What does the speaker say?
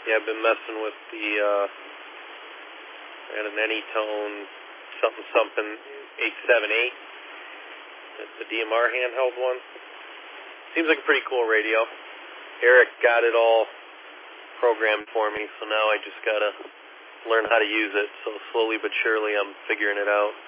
Yeah, I've been messing with the, I got an Anytone something 878. The DMR handheld one. Seems like a pretty cool radio. Eric got it all programmed for me, so now I just gotta learn how to use it. So slowly but surely I'm figuring it out.